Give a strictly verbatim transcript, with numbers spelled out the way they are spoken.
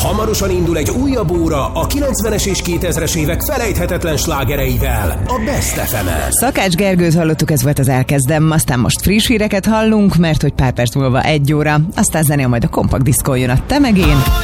Hamarosan indul egy újabb óra a kilencvenes és kétezres évek felejthetetlen slágereivel, a Best ef emen. Szakács Gergőt hallottuk, ez volt az Elkezdem, aztán most friss híreket hallunk, mert hogy pár perc múlva egy óra, aztán zenél majd a Kompakt Diszkó jön a Te meg én.